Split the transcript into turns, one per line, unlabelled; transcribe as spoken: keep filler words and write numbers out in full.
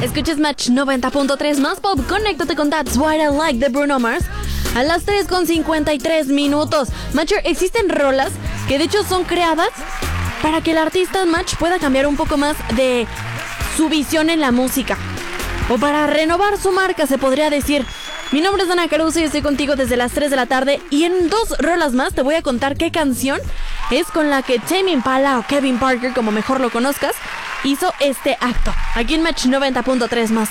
Escuchas Match noventa punto tres más pop. Conéctate con That's What I Like de Bruno Mars a las tres con cincuenta y tres minutos. Matcher, existen rolas que de hecho son creadas para que el artista Match pueda cambiar un poco más de su visión en la música, o para renovar su marca, se podría decir. Mi nombre es Ana Caruso y estoy contigo desde las tres de la tarde. Y en dos rolas más te voy a contar qué canción es con la que Tame Impala o Kevin Parker, como mejor lo conozcas, hizo este acto. Aquí en Match noventa punto tres más.